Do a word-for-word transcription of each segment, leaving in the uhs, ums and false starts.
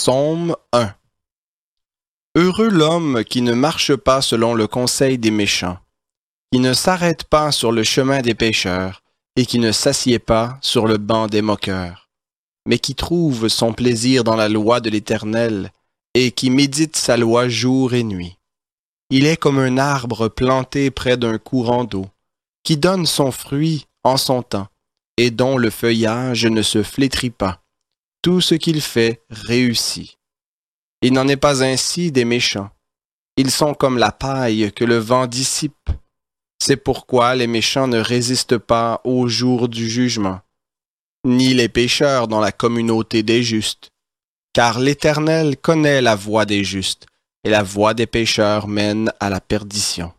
Psaume un. Heureux l'homme qui ne marche pas selon le conseil des méchants, qui ne s'arrête pas sur le chemin des pécheurs, et qui ne s'assied pas sur le banc des moqueurs, mais qui trouve son plaisir dans la loi de l'Éternel, et qui médite sa loi jour et nuit. Il est comme un arbre planté près d'un courant d'eau, qui donne son fruit en son temps, et dont le feuillage ne se flétrit pas. Tout ce qu'il fait réussit. Il n'en est pas ainsi des méchants. Ils sont comme la paille que le vent dissipe. C'est pourquoi les méchants ne résistent pas au jour du jugement, ni les pécheurs dans la communauté des justes. Car l'Éternel connaît la voie des justes, et la voie des pécheurs mène à la perdition.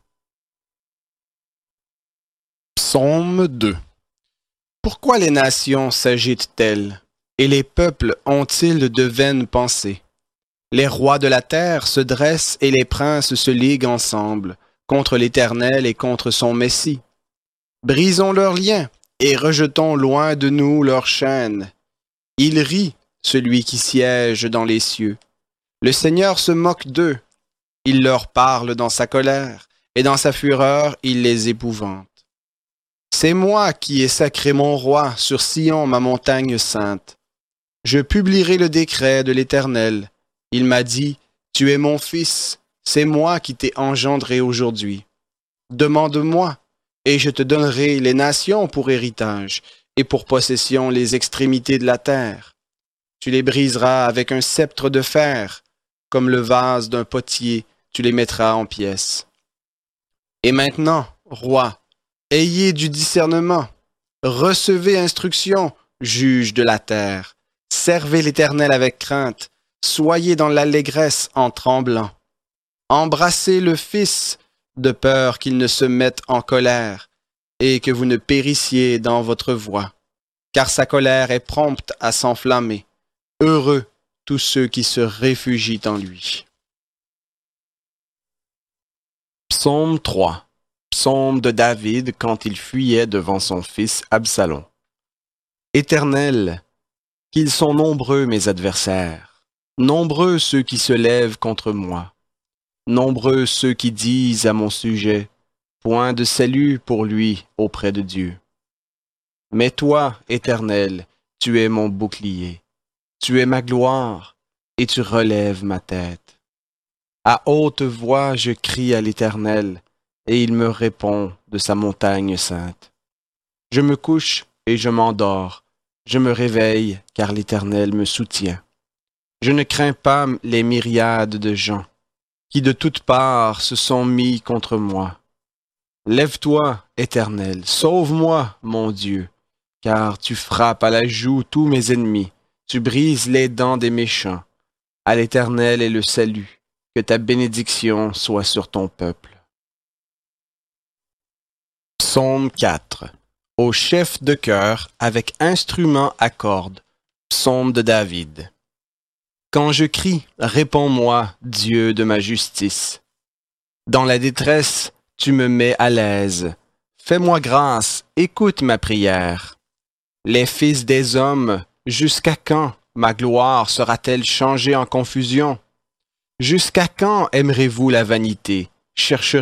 Psaume deux. Pourquoi les nations s'agitent-elles, et les peuples ont-ils de vaines pensées? Les rois de la terre se dressent et les princes se liguent ensemble, contre l'Éternel et contre son Messie. Brisons leurs liens et rejetons loin de nous leurs chaînes. Il rit, celui qui siège dans les cieux. Le Seigneur se moque d'eux. Il leur parle dans sa colère, et dans sa fureur, il les épouvante. C'est moi qui ai sacré mon roi sur Sion, ma montagne sainte. Je publierai le décret de l'Éternel. Il m'a dit, « Tu es mon fils, c'est moi qui t'ai engendré aujourd'hui. Demande-moi, et je te donnerai les nations pour héritage, et pour possession les extrémités de la terre. Tu les briseras avec un sceptre de fer, comme le vase d'un potier, tu les mettras en pièces. Et maintenant, roi, ayez du discernement, recevez instruction, juge de la terre, servez l'Éternel avec crainte, soyez dans l'allégresse en tremblant. Embrassez le Fils, de peur qu'il ne se mette en colère, et que vous ne périssiez dans votre voie, car sa colère est prompte à s'enflammer. Heureux tous ceux qui se réfugient en lui. Psaume trois. Psaume de David quand il fuyait devant son fils Absalom. Éternel, qu'ils sont nombreux mes adversaires, nombreux ceux qui se lèvent contre moi, nombreux ceux qui disent à mon sujet, point de salut pour lui auprès de Dieu. Mais toi, Éternel, tu es mon bouclier, tu es ma gloire, et tu relèves ma tête. À haute voix je crie à l'Éternel, et il me répond de sa montagne sainte. Je me couche et je m'endors, je me réveille car l'Éternel me soutient. Je ne crains pas les myriades de gens qui de toutes parts se sont mis contre moi. Lève-toi, Éternel, sauve-moi, mon Dieu, car tu frappes à la joue tous mes ennemis, tu brises les dents des méchants. À l'Éternel est le salut, que ta bénédiction soit sur ton peuple. Psaume quatre. Au chef de chœur avec instrument à cordes. Psaume de David. Quand je crie, réponds-moi, Dieu de ma justice. Dans la détresse, tu me mets à l'aise. Fais-moi grâce, écoute ma prière. Les fils des hommes, jusqu'à quand ma gloire sera-t-elle changée en confusion? Jusqu'à quand aimerez-vous la vanité? Chercherez